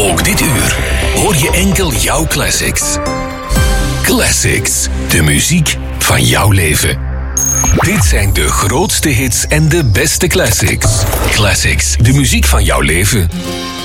Ook dit uur hoor je enkel jouw classics. Classics, de muziek van jouw leven. Dit zijn de grootste hits en de beste classics. Classics, de muziek van jouw leven.